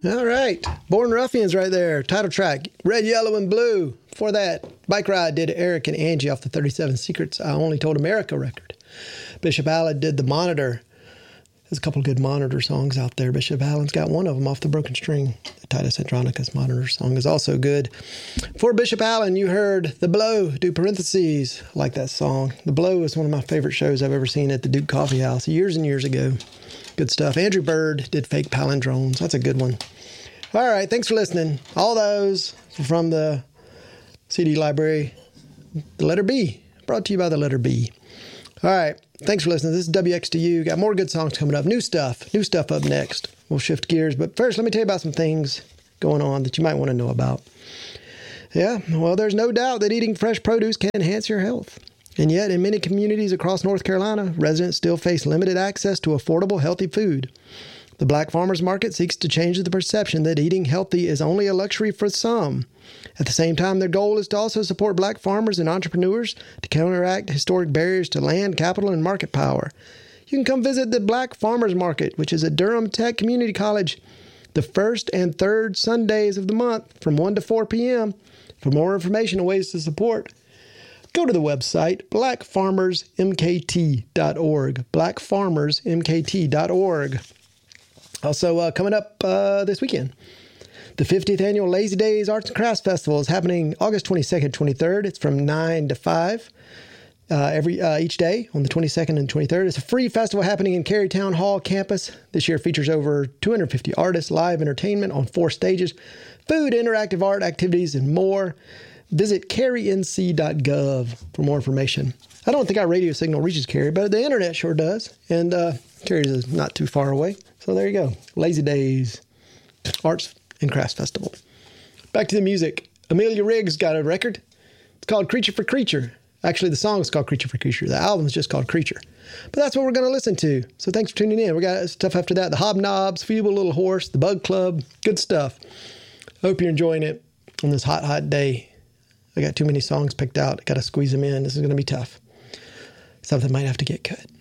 All right. Born Ruffians right there. Title track, Red, Yellow, and Blue. Before that, Bike Ride did Eric and Angie off the 37 Secrets I Only Told America record. Bishop Allen did The Monitor. There's a couple of good Monitor songs out there. Bishop Allen's got one of them off the Broken String. The Titus Andronicus Monitor song is also good. For Bishop Allen, you heard The Blow, do parentheses. I like that song. The Blow is one of my favorite shows I've ever seen at the Duke Coffee House years and years ago. Good stuff. Andrew Bird did Fake Palindromes. That's a good one. All right, thanks for listening. All those from the CD library. The letter B, brought to you by the letter B. All right, thanks for listening. This is WXTU. Got more good songs coming up. New stuff up next. We'll shift gears. But first, let me tell you about some things going on that you might want to know about. Yeah, well, there's no doubt that eating fresh produce can enhance your health. And yet, in many communities across North Carolina, residents still face limited access to affordable, healthy food. The Black Farmers Market seeks to change the perception that eating healthy is only a luxury for some. At the same time, their goal is to also support black farmers and entrepreneurs to counteract historic barriers to land, capital, and market power. You can come visit the Black Farmers Market, which is at Durham Tech Community College, the first and third Sundays of the month from 1 to 4 p.m. For more information and ways to support, go to the website, blackfarmersmkt.org, blackfarmersmkt.org. Also, coming up this weekend, the 50th Annual Lazy Days Arts and Crafts Festival is happening August 22nd, 23rd. It's from 9 to 5 each day on the 22nd and 23rd. It's a free festival happening in Cary Town Hall campus. This year features over 250 artists, live entertainment on 4 stages, food, interactive art, activities, and more. Visit carync.gov for more information. I don't think our radio signal reaches Cary, but the internet sure does. And Cary is not too far away. So there you go. Lazy Days Arts and Crafts Festival. Back to the music. Amelia Riggs got a record. It's called Creature for Creature. Actually, the song is called Creature for Creature. The album is just called Creature. But that's what we're going to listen to. So thanks for tuning in. We got stuff after that. The Hobnobs, Feeble Little Horse, The Bug Club. Good stuff. Hope you're enjoying it on this hot, hot day. I got too many songs picked out. I got to squeeze them in. This is going to be tough. Something might have to get cut.